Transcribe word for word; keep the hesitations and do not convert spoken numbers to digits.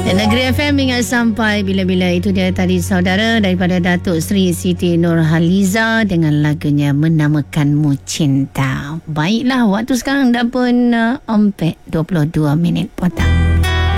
Negeri F M ingat sampai bila-bila. Itu dia tadi saudara daripada Datuk Seri Siti Nurhaliza dengan lagunya Menamakanmu Cinta. Baiklah, waktu sekarang dah pun uh, empat dua puluh dua minit petang.